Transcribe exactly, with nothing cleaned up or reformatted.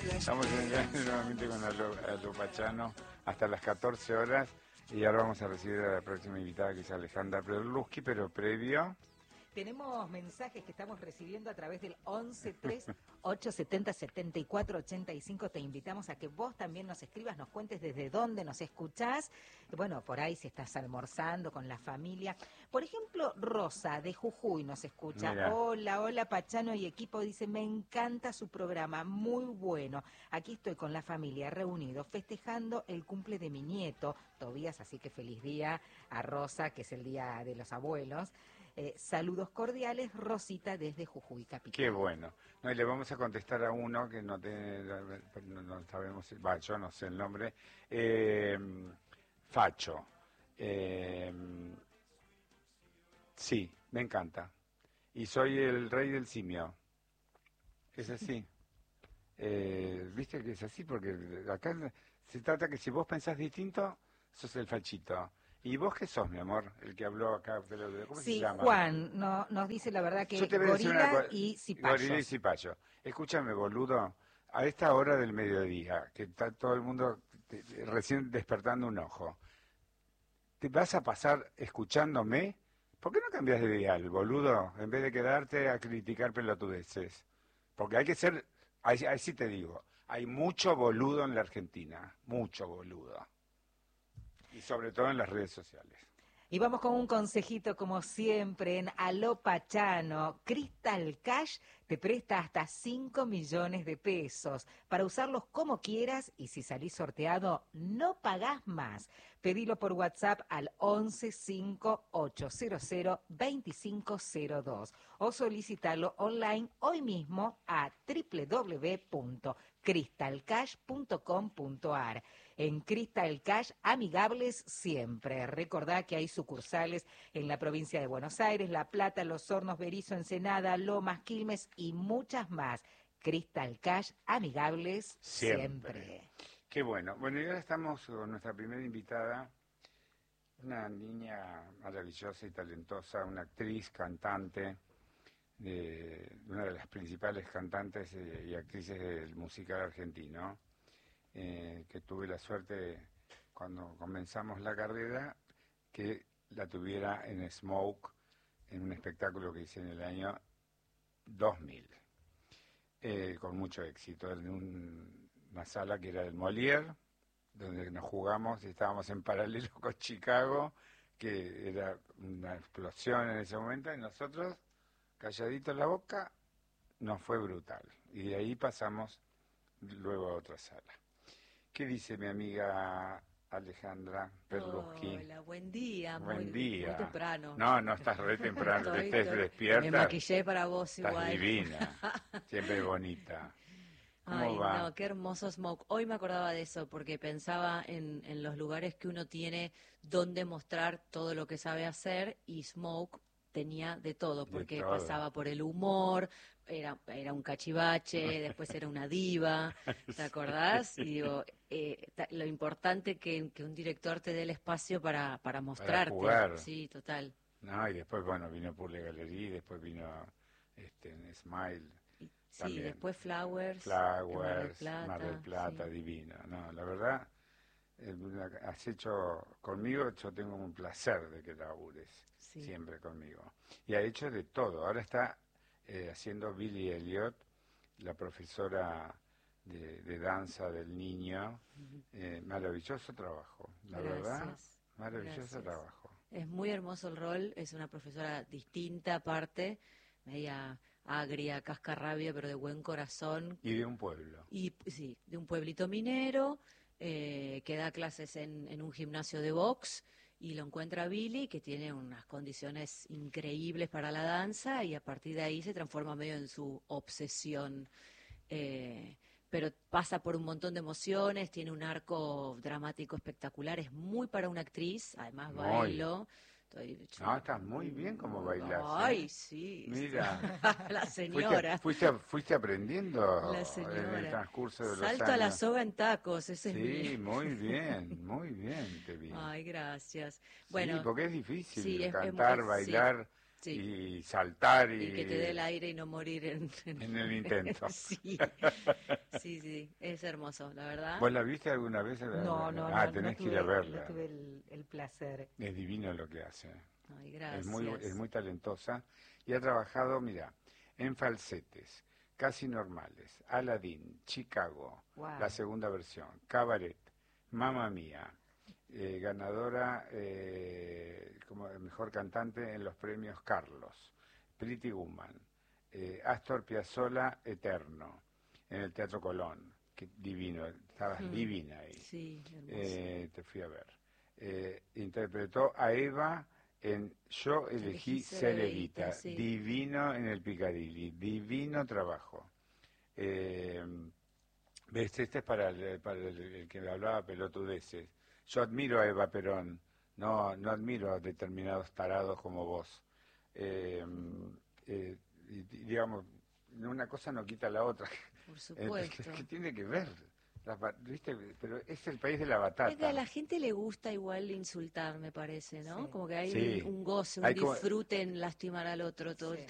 Estamos en, nuevamente con Alo, Alo Pachano hasta las catorce horas y ahora vamos a recibir a la próxima invitada, que es Alejandra Perluschi, pero previo... Tenemos mensajes que estamos recibiendo a través del once tres ocho setenta setenta y cuatro ochenta y cinco. Te invitamos a que vos también nos escribas, nos cuentes desde dónde nos escuchás. Bueno, por ahí si estás almorzando con la familia. Por ejemplo, Rosa de Jujuy nos escucha. Mira. Hola, hola Pachano y equipo. Dice, me encanta su programa, muy bueno. Aquí estoy con la familia reunidos festejando el cumple de mi nieto, Tobías, así que feliz día a Rosa, que es el día de los abuelos. Eh, saludos cordiales, Rosita desde Jujuy Capital. Qué bueno. No, y le vamos a contestar a uno que no tiene, no, no sabemos, va, yo no sé el nombre. Eh, Facho. Eh, sí, me encanta. Y soy el rey del simio. Es así. Eh, Viste que es así, porque acá se trata que si vos pensás distinto, sos el fachito. ¿Y vos qué sos, mi amor? El que habló acá, pero ¿cómo sí, se llama? Juan no, nos dice la verdad que Yo te voy a decir una gorila cosa, y cipayos. Gorila y cipayo. Escúchame, boludo, a esta hora del mediodía, que está todo el mundo te, te, recién despertando un ojo, ¿te vas a pasar escuchándome? ¿Por qué no cambias de dial, boludo? En vez de quedarte a criticar pelotudeces. Porque hay que ser, ahí, ahí sí te digo, hay mucho boludo en la Argentina, mucho boludo. Y sobre todo en las redes sociales. Y vamos con un consejito, como siempre, en Aló Pachano. Crystal Cash te presta hasta cinco millones de pesos para usarlos como quieras y si salís sorteado, no pagás más. Pedilo por WhatsApp al once cinco ocho cero cero veinticinco cero dos o solicitalo online hoy mismo a doble u doble u doble u punto crystal cash punto com punto a r. En Crystal Cash, amigables siempre. Recordá que hay sucursales en la provincia de Buenos Aires, La Plata, Los Hornos, Berisso, Ensenada, Lomas, Quilmes y muchas más. Crystal Cash, amigables siempre. siempre. Qué bueno. Bueno, y ahora estamos con nuestra primera invitada, una niña maravillosa y talentosa, una actriz, cantante, de una de las principales cantantes y actrices del musical argentino, eh, que tuve la suerte cuando comenzamos la carrera que la tuviera en Smoke, en un espectáculo que hice en el año dos mil, eh, con mucho éxito, en un, una sala que era el Molière, donde nos jugamos y estábamos en paralelo con Chicago, que era una explosión en ese momento, y nosotros, calladitos la boca, nos fue brutal. Y de ahí pasamos luego a otra sala. ¿Qué dice mi amiga Alejandra Perluschi? Hola, buen día. Buen muy, día. Muy temprano. No, no estás re temprano, Estoy- estés estoy- despierta. Me maquillé para vos Estás igual. divina, siempre bonita. ¿Cómo Ay, va? no, qué hermoso Smoke. Hoy me acordaba de eso porque pensaba en, en los lugares que uno tiene donde mostrar todo lo que sabe hacer y Smoke tenía de todo, De porque todo. pasaba por el humor, era, era un cachivache, después era una diva, ¿te acordás? Y digo, eh, ta- lo importante que, que un director te dé el espacio para, para mostrarte. jugar. Sí, total. No, y después, bueno, vino Purle Galería, después vino este, en Smile. Y- sí, También. después Flowers, en Flowers, Mar del Plata. Mar del Plata, sí. divino. No, la verdad, eh, has hecho conmigo, yo tengo un placer de que labures Sí. siempre conmigo. Y ha hecho de todo. Ahora está eh, haciendo Billy Elliot, la profesora de, de danza del niño. Eh, maravilloso trabajo, la verdad, Gracias, maravilloso gracias. trabajo. Es muy hermoso el rol, es una profesora distinta aparte, media agria, cascarrabia, pero de buen corazón. Y de un pueblo. Y sí, de un pueblito minero, eh, que da clases en, en un gimnasio de box y lo encuentra Billy, que tiene unas condiciones increíbles para la danza y a partir de ahí se transforma medio en su obsesión. Eh, pero pasa por un montón de emociones, tiene un arco dramático espectacular, es muy para una actriz, además Muy. bailo. Estoy, No, estás muy bien como bailas. Ay, ¿eh? sí. Mira. La señora. Fuiste, fuiste, fuiste aprendiendo La en señora. el transcurso de los Salto años. a la soga en tacos, ese Sí, es mi... muy bien, muy bien te vi. Ay, gracias. Sí, Bueno, porque es difícil sí, es- es- cantar, es- bailar Sí. y saltar y, Y que te dé el aire y no morir en, en- en el intento. Sí, sí, sí, es hermoso, la verdad. ¿Vos la viste alguna vez? No, no, Ah, no, tenés no que ir a tuve, verla. no tuve el, el placer. Es divino lo que hace. Ay, Es gracias. muy, es muy talentosa y ha trabajado, mira, en falsetes, Casi Normales, Aladdin, Chicago, Wow. la segunda versión, Cabaret, Mamma Mía, eh, ganadora eh, como mejor cantante en los premios Carlos, Pretty Woman, eh, Astor Piazzolla, Eterno, en el Teatro Colón, que divino, estabas Mm. divina ahí. Sí, hermoso. Eh, te fui a ver. Eh, interpretó a Eva en Yo elegí Elegí ser ser Evita, Evita, sí. divino en el Piccadilly, divino trabajo. Eh, ves, este es para el, para el, el que me hablaba pelotudeces. Yo admiro a Eva Perón, no, no admiro a determinados tarados como vos. Eh, eh, y, digamos, una cosa no quita la otra. Por Eh, supuesto. ¿Qué tiene que ver? Las ba- ¿Viste? Pero es el país de la Es que batata. a la gente le gusta igual insultar, me parece, ¿no? Sí. Como que hay Sí. un, un goce, un Hay como- disfrute en lastimar al otro todo. Sí.